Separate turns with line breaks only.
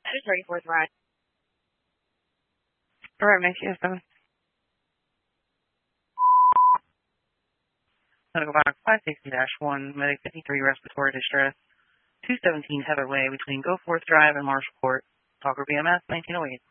Just ready for the ride.
All right, Macy, 7. Medical box 560-1, medic 53, respiratory distress, 217 Heather Way between Goforth Drive and Marshall Court. Talker BMS 1908.